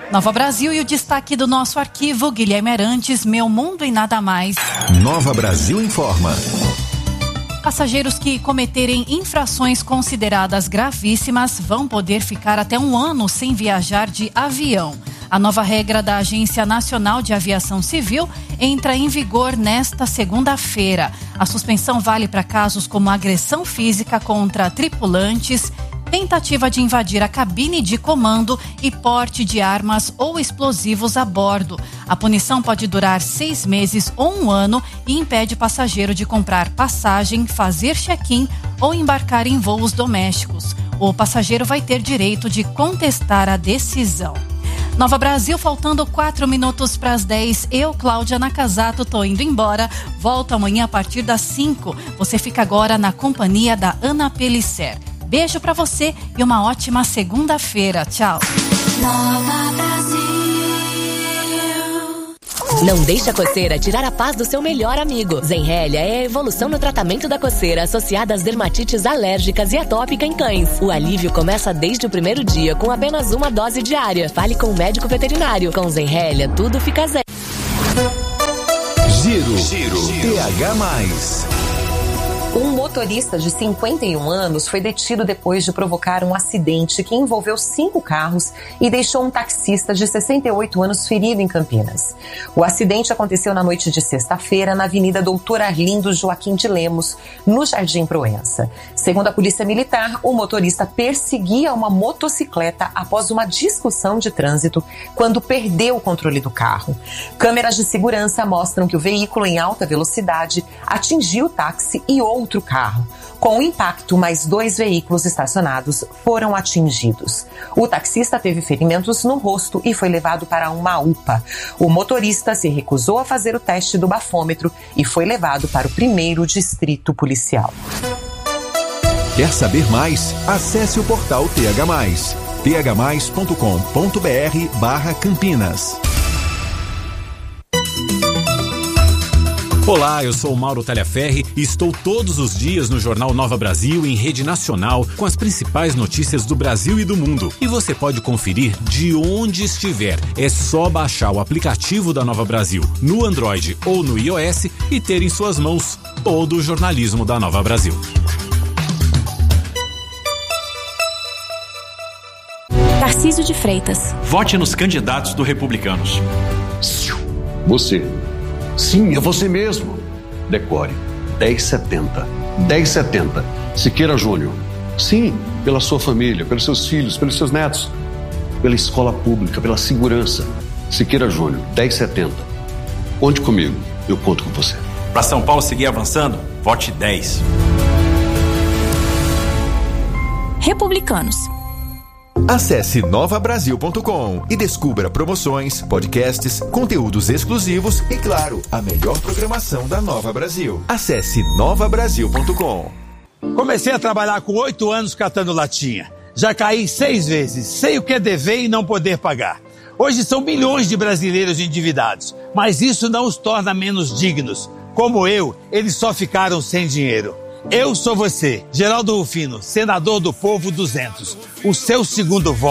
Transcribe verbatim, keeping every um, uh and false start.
Nova Brasil e o destaque do nosso arquivo, Guilherme Arantes, Meu Mundo e Nada Mais. Nova Brasil informa. Passageiros que cometerem infrações consideradas gravíssimas vão poder ficar até um ano sem viajar de avião. A nova regra da Agência Nacional de Aviação Civil entra em vigor nesta segunda-feira. A suspensão vale para casos como agressão física contra tripulantes, tentativa de invadir a cabine de comando e porte de armas ou explosivos a bordo. A punição pode durar seis meses ou um ano e impede o passageiro de comprar passagem, fazer check-in ou embarcar em voos domésticos. O passageiro vai ter direito de contestar a decisão. Nova Brasil, faltando quatro minutos para as dez. Eu, Cláudia Nakazato, tô indo embora. Volto amanhã a partir das cinco. Você fica agora na companhia da Ana Pellicer. Beijo pra você e uma ótima segunda-feira. Tchau. Nova Brasil. Não deixe a coceira tirar a paz do seu melhor amigo. Zenrelia é a evolução no tratamento da coceira associada às dermatites alérgicas e atópica em cães. O alívio começa desde o primeiro dia com apenas uma dose diária. Fale com o médico veterinário. Com Zenrelia, tudo fica zen. Giro, Giro. T H mais. Um motorista de cinquenta e um anos foi detido depois de provocar um acidente que envolveu cinco carros e deixou um taxista de sessenta e oito anos ferido em Campinas. O acidente aconteceu na noite de sexta-feira na Avenida Doutor Arlindo Joaquim de Lemos, no Jardim Proença. Segundo a Polícia Militar, o motorista perseguia uma motocicleta após uma discussão de trânsito quando perdeu o controle do carro. Câmeras de segurança mostram que o veículo em alta velocidade atingiu o táxi e outro outro carro. Com o impacto, mais dois veículos estacionados foram atingidos. O taxista teve ferimentos no rosto e foi levado para uma U P A. O motorista se recusou a fazer o teste do bafômetro e foi levado para o primeiro distrito policial. Quer saber mais? Acesse o portal T H mais, t h mais ponto com ponto b r barra Campinas. Olá, eu sou o Mauro Talhaferri e estou todos os dias no Jornal Nova Brasil em rede nacional com as principais notícias do Brasil e do mundo. E você pode conferir de onde estiver. É só baixar o aplicativo da Nova Brasil no Android ou no iOS e ter em suas mãos todo o jornalismo da Nova Brasil. Tarcísio de Freitas. Vote nos candidatos do Republicanos. Você. Sim, é você mesmo. Decore dez setenta. dez setenta. Siqueira Júnior. Sim, pela sua família, pelos seus filhos, pelos seus netos, pela escola pública, pela segurança. Siqueira Júnior, dez setenta. Conte comigo, eu conto com você. Para São Paulo seguir avançando, vote dez. Republicanos. Acesse nova brasil ponto com e descubra promoções, podcasts, conteúdos exclusivos e, claro, a melhor programação da Nova Brasil. Acesse nova brasil ponto com. Comecei a trabalhar com oito anos catando latinha. Já caí seis vezes, sei o que é dever e não poder pagar. Hoje são milhões de brasileiros endividados, mas isso não os torna menos dignos. Como eu, eles só ficaram sem dinheiro. Eu sou você, Geraldo Rufino, senador do Povo duzentos. O seu segundo voto.